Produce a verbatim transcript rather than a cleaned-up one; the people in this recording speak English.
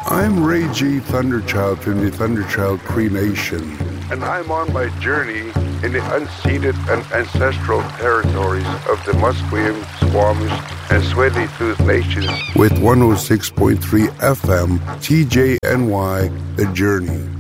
I'm Ray G. Thunderchild from the Thunderchild Cree Nation, and I'm on my journey in the unceded and ancestral territories of the Musqueam, Squamish, and Tsleil-Waututh Nations with one oh six point three F M T J N Y, The Journey.